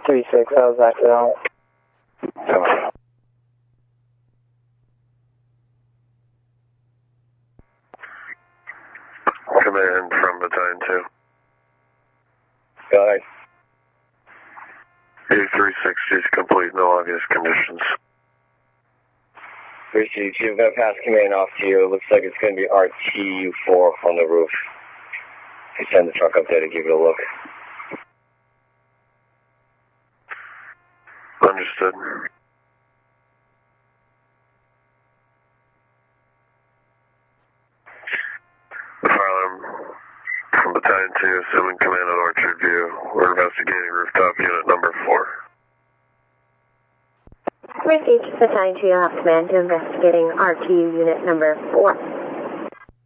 3-6, how's that feel? Command from Battalion 2. Go ahead. U-360 is complete, no obvious conditions. 362, I'm going to pass command off to you. It looks like it's going to be RTU4 on the roof. I send the truck up there to give it a look. Understood. The firearm from Battalion 2, assuming command of Orchard View. We're investigating rooftop unit number 4. Received Battalion 2, have command to investigating RTU unit number 4.